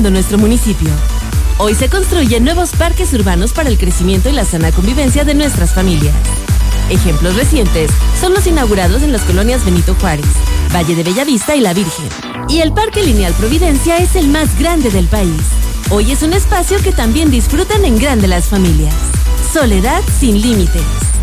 transformando nuestro municipio. Hoy se construyen nuevos parques urbanos para el crecimiento y la sana convivencia de nuestras familias. Ejemplos recientes son los inaugurados en las colonias Benito Juárez, Valle de Bellavista y La Virgen. Y el Parque Lineal Providencia es el más grande del país. Hoy es un espacio que también disfrutan en grande las familias. Soledad sin límites.